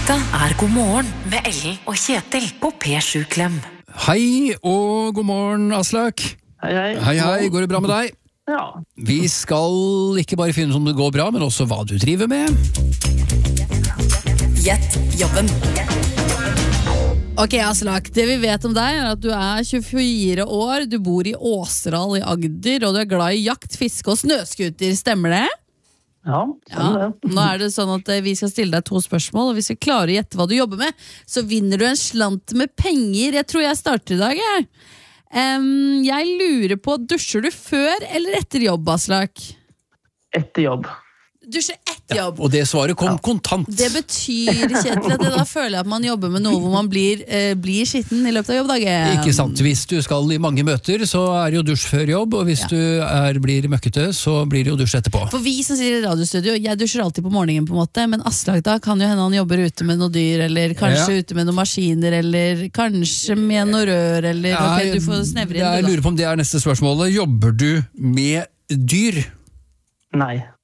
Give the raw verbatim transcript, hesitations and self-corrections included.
Dette er God morgen med Ellen og Kjetil på P sju Klem. Hei og god morgen, Aslak. Hei, hei. Hei, hei, går det bra med deg? Ja. Vi skal ikke bare finne ut om det går bra, men også hva du driver med. Gjett jobben. Ok, Aslak, det vi vet om deg er at du er tjuefire år, du bor i Åseral i Agder, og du er glad i jakt, fiske og snøskuter, stemmer det? Ja, stemmer Ja, det. nå er det sånn at eh, vi skal stille deg to spørsmål, og hvis vi klarer å gjette hva du jobber med, så vinner du en slant med penger. Jeg tror jeg starter i dag, jeg. Em, jeg lurer på, dusjer du før eller etter jobb, Aslak? Etter jobb. Dusjer etter jobb. Og det svaret kom kontant. Det betyr, Kjetil, at det da føler jeg at man jobber med noe hvor man blir, eh, blir skitten i løpet av jobbdagen. Ikke sant, hvis du skal i mange møter, så er det jo dusj før jobb, og hvis Ja. du er, blir møkkete, så blir det jo dusj etterpå. For vi som sitter i radiostudio, jeg dusjer alltid på morgenen på en måte, men Aslak da kan jo hende han jobber ute med noe dyr, eller kanskje Ja. ute med noen maskiner, eller kanskje med noe rør, eller ok, Ja, du får snevre inn Jeg du da. lurer på om det er neste spørsmålet. Jobber du med dyr? Nei.